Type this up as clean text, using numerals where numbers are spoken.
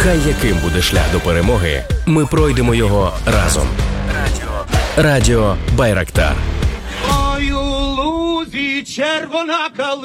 Хай яким буде шлях до перемоги, ми пройдемо його разом. Радіо Байрактар. Ой, у лузі червона калина.